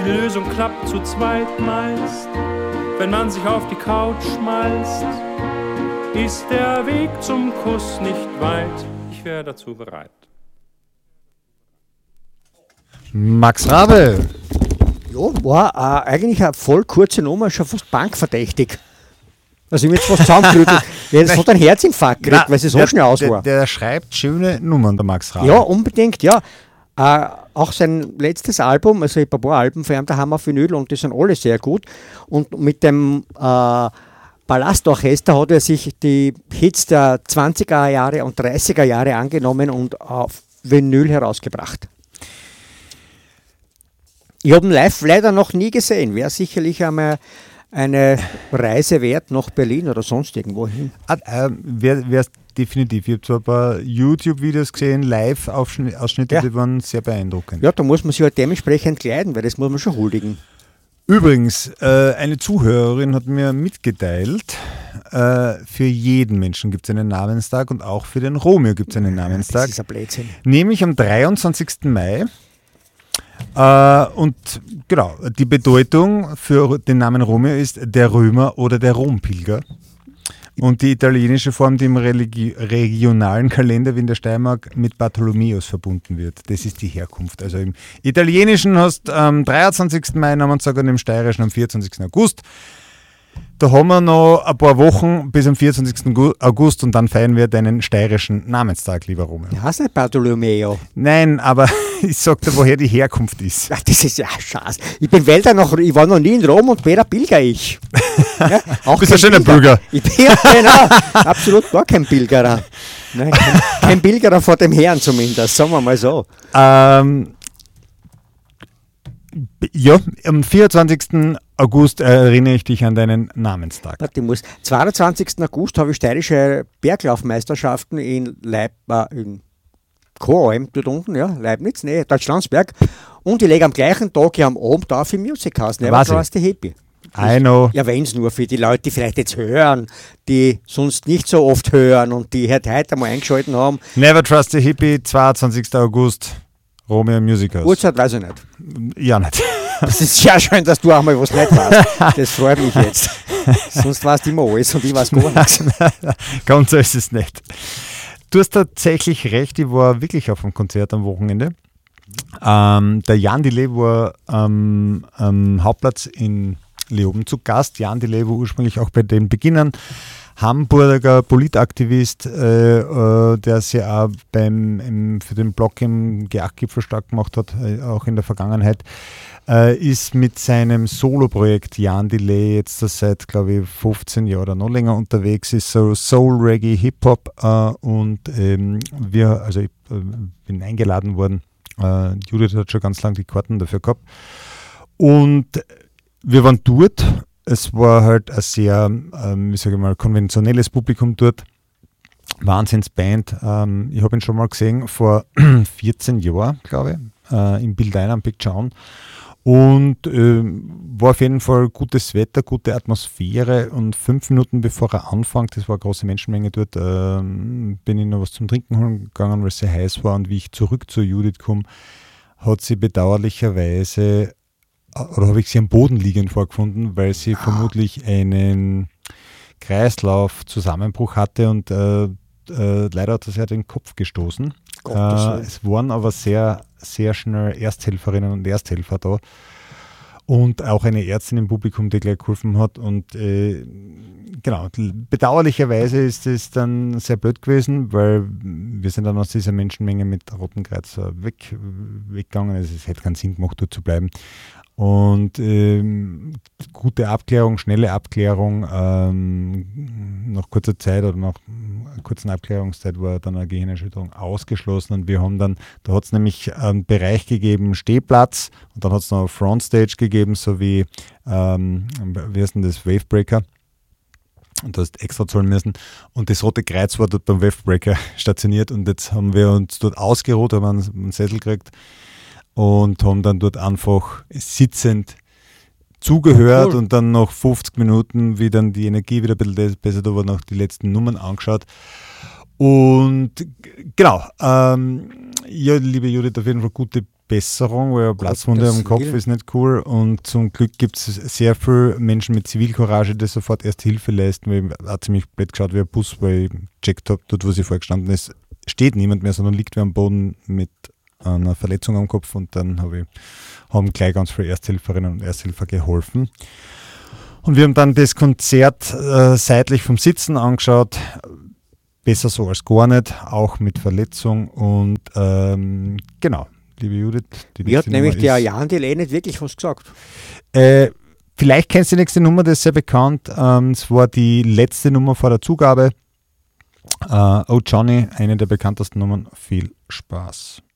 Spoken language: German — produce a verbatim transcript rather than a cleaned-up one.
die Lösung klappt zu zweit meist. Wenn man sich auf die Couch schmeißt, ist der Weg zum Kuss nicht weit. Ich wäre dazu bereit. Max Rabe. Ja, war äh, eigentlich eine voll kurze Nummer, schon fast bankverdächtig. Also ich bin jetzt fast zusammengerüttelt. Jetzt hat ein Herzinfarkt gekriegt, weil es so der, schnell aus der, war. Der schreibt schöne Nummern, der Max Rabe. Ja, unbedingt, ja. Äh, auch sein letztes Album, also ich habe ein paar Alben für ihn daheim auf Vinyl und die sind alle sehr gut. Und mit dem äh, Ballastorchester hat er sich die Hits der zwanziger Jahre und dreißiger Jahre angenommen und auf Vinyl herausgebracht. Ich habe ihn live leider noch nie gesehen. Wäre sicherlich einmal eine Reise wert nach Berlin oder sonst irgendwo hin. Ah, äh, Wäre es definitiv. Ich habe zwar ein paar YouTube-Videos gesehen, Live-Ausschnitte, Ja. die waren sehr beeindruckend. Ja, da muss man sich halt dementsprechend kleiden, weil das muss man schon huldigen. Übrigens, äh, eine Zuhörerin hat mir mitgeteilt, äh, für jeden Menschen gibt es einen Namenstag und auch für den Romeo gibt es einen Namenstag. Das ist ein Blödsinn. Nämlich am dreiundzwanzigsten Mai. Äh, und genau, die Bedeutung für den Namen Romeo ist der Römer oder der Rompilger. Und die italienische Form, die im religi- regionalen Kalender wie in der Steiermark mit Bartholomäus verbunden wird. Das ist die Herkunft. Also im Italienischen hast du am dreiundzwanzigsten Mai Namenstag und im Steirischen am vierundzwanzigsten August. Da haben wir noch ein paar Wochen bis am vierundzwanzigsten August und dann feiern wir deinen steirischen Namenstag, lieber Romeo. Der heißt nicht Bartolomeo. Nein, aber ich sag dir, woher die Herkunft ist. Ach, das ist ja Schatz. Ich bin Wälder noch, ich war noch nie in Rom und weder Pilger ich. Ja, auch Bist du kein schon ein Pilger? Ich bin ja genau, absolut gar kein Pilgerer. Nein, kein, kein Pilgerer vor dem Herrn zumindest, sagen wir mal so. Ähm, ja, am vierundzwanzigsten August erinnere ich dich an deinen Namenstag. Warte, ich muss. zweiundzwanzigsten August habe ich steirische Berglaufmeisterschaften in Leib, äh, in Choralm, dort unten, ja, Leibniz, nee, Deutschlandsberg. Und ich lege am gleichen Tag ja am Abend auf im Music House. Never Weiß ich. Trust the Hippie. I know. Ja, wenn es nur für die Leute, die vielleicht jetzt hören, die sonst nicht so oft hören und die heute einmal eingeschaltet haben. Never Trust the Hippie, zweiundzwanzigsten August, Romeo Music House. Uhrzeit weiß ich nicht. Ja, nicht. Das ist sehr schön, dass du auch mal was nicht weißt. Das freut mich jetzt. Sonst weißt du immer alles und ich weiß gar nichts. Ganz so ist es nicht. Du hast tatsächlich recht, ich war wirklich auf einem Konzert am Wochenende. Ähm, der Jan Delay war ähm, am Hauptplatz in Leoben zu Gast. Jan Delay war ursprünglich auch bei den Beginnern Hamburger Politaktivist, äh, äh, der sich auch beim, im, für den Blog im G acht Gipfel stark gemacht hat, äh, auch in der Vergangenheit, äh, ist mit seinem Solo-Projekt Jan Delay jetzt seit, glaube ich, fünfzehn Jahren oder noch länger unterwegs, ist so Soul, Reggae, Hip-Hop äh, und ähm, wir, also ich äh, bin eingeladen worden, äh, Judith hat schon ganz lange die Karten dafür gehabt und wir waren dort. Es war halt ein sehr, ähm, ich sage mal, konventionelles Publikum dort. Wahnsinnsband. Ähm, ich habe ihn schon mal gesehen vor vierzehn Jahren, glaube ich, äh, im Bildein am Big John. Und äh, war auf jeden Fall gutes Wetter, gute Atmosphäre. Und fünf Minuten bevor er anfängt, das war eine große Menschenmenge dort, äh, bin ich noch was zum Trinken holen gegangen, weil es sehr heiß war. Und wie ich zurück zu Judith komme, hat sie bedauerlicherweise oder habe ich sie am Boden liegend vorgefunden, weil sie vermutlich einen Kreislaufzusammenbruch hatte und äh, äh, leider hat sie ja den Kopf gestoßen. Äh, es waren aber sehr, sehr schnell Ersthelferinnen und Ersthelfer da und auch eine Ärztin im Publikum, die gleich geholfen hat und äh, genau, bedauerlicherweise ist es dann sehr blöd gewesen, weil wir sind dann aus dieser Menschenmenge mit Roten Kreuz weg, weggegangen, also es hätte keinen Sinn gemacht, dort zu bleiben. Und ähm, gute Abklärung, schnelle Abklärung, ähm, nach kurzer Zeit oder nach einer kurzen Abklärungszeit war dann eine Gehirnerschütterung ausgeschlossen und wir haben dann, da hat es nämlich einen Bereich gegeben, Stehplatz und dann hat es noch Frontstage gegeben, sowie, ähm, wie heißt denn das, Wavebreaker. Und du hast extra zahlen müssen. Und das Rote Kreuz war dort beim Wavebreaker stationiert und jetzt haben wir uns dort ausgeruht, haben einen, einen Sessel gekriegt und haben dann dort einfach sitzend zugehört cool. Und dann nach fünfzig Minuten, wie dann die Energie wieder ein bisschen besser da war, noch die letzten Nummern angeschaut. Und genau, ähm, ja, liebe Judith, auf jeden Fall gute Besserung, weil eine Platzwunde am Kopf ist nicht cool und zum Glück gibt es sehr viele Menschen mit Zivilcourage, die sofort erste Hilfe leisten, weil ich auch ziemlich blöd geschaut wie ein Bus, weil ich gecheckt habe, dort wo sie vorgestanden ist, steht niemand mehr, sondern liegt wer am Boden mit einer Verletzung am Kopf und dann habe ich, haben gleich ganz viele Ersthelferinnen und Ersthelfer geholfen. Und wir haben dann das Konzert äh, seitlich vom Sitzen angeschaut, besser so als gar nicht, auch mit Verletzung und ähm, genau. Liebe Judith. Die Mir hat nämlich der Jan Delay nicht wirklich was gesagt. Äh, vielleicht kennst du die nächste Nummer, das ist sehr bekannt. Ähm, es war die letzte Nummer vor der Zugabe. Äh, Oh Johnny, eine der bekanntesten Nummern. Viel Spaß.